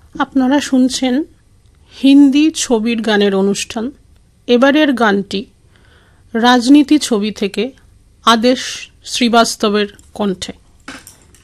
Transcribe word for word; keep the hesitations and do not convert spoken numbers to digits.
আপনারা শুনছেন হিন্দি ছবির গানের অনুষ্ঠান। এবারের গানটি রাজনীতি ছবি থেকে আদেশ শ্রীবাস্তবের কণ্ঠে।